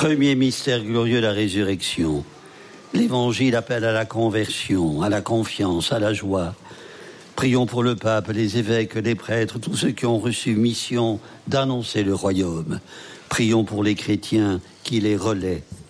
Premier mystère glorieux, la résurrection. L'Évangile appelle à la conversion, à la confiance, à la joie. Prions pour le pape, les évêques, les prêtres, tous ceux qui ont reçu mission d'annoncer le royaume. Prions pour les chrétiens qui les relaient